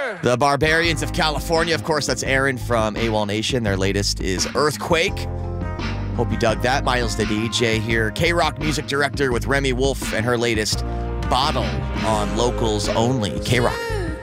The Barbarians of California, of course, that's Aaron from AWOL Nation. Their latest is Earthquake. Hope you dug that. Miles the DJ here. K-Rock music director with Remy Wolf and her latest Bottle on Locals Only. K-Rock.